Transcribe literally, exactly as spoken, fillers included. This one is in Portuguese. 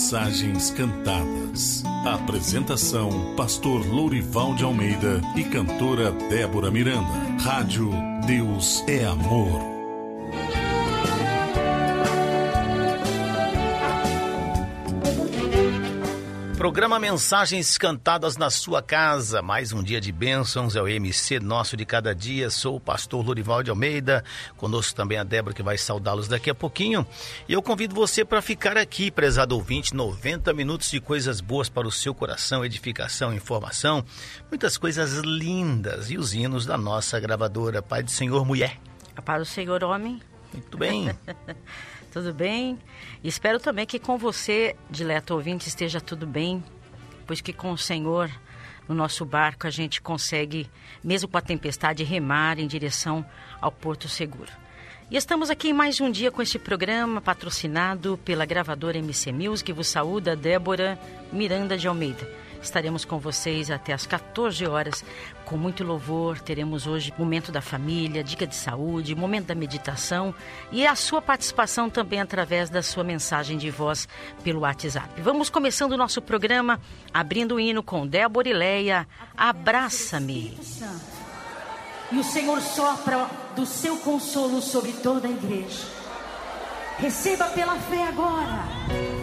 Mensagens Cantadas. Apresentação: Pastor Lourival de Almeida e cantora Débora Miranda. Rádio Deus é Amor. Programa Mensagens Cantadas na sua casa. Mais um dia de bênçãos, é o M C nosso de cada dia. Sou o pastor Lourival de Almeida. Conosco também a Débora, que vai saudá-los daqui a pouquinho. E eu convido você para ficar aqui, prezado ouvinte. noventa minutos de coisas boas para o seu coração, edificação, informação. Muitas coisas lindas. E os hinos da nossa gravadora. Pai do Senhor, mulher. A paz do Senhor, homem. Muito bem. Tudo bem? Espero também que com você, dileto ouvinte, esteja tudo bem, pois que com o Senhor, no nosso barco, a gente consegue, mesmo com a tempestade, remar em direção ao porto seguro. E estamos aqui em mais um dia com este programa, patrocinado pela gravadora M C Music. Vos saúda Débora Miranda de Almeida. Estaremos com vocês até às quatorze horas, com muito louvor. Teremos hoje momento da família, dica de saúde, momento da meditação e a sua participação também através da sua mensagem de voz pelo WhatsApp. Vamos começando o nosso programa, abrindo o hino com Débora e Leia, Abraça-me. E o Senhor sopra do seu consolo sobre toda a igreja. Receba pela fé agora.